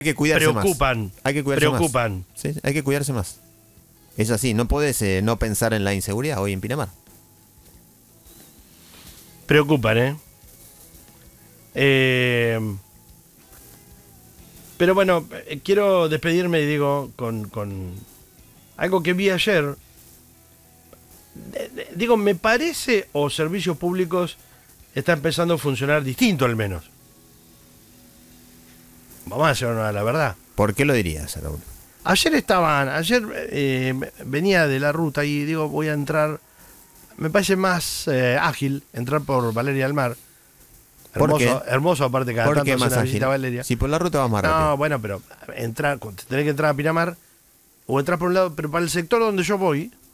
que cuidarse preocupan. más. Hay que cuidarse Preocupan. más. Sí, hay que cuidarse más. Es así, no podés no pensar en la inseguridad hoy en Pinamar. Preocupan, pero bueno, quiero despedirme, digo, con algo que vi ayer. Digo, me parece, o servicios públicos está empezando a funcionar distinto al menos. Vamos a decirnos la verdad. ¿Por qué lo dirías, Raúl? Ayer venía de la ruta y digo, voy a entrar, me parece más ágil entrar por Valeria del Mar. ¿Por qué? Hermoso, aparte cada ¿Por tanto qué hacer más una ágil? visita a Valeria. Si por la ruta vas más rápido. No, bueno, pero tenés que entrar a Pinamar o entrar por un lado, pero para el sector donde yo voy,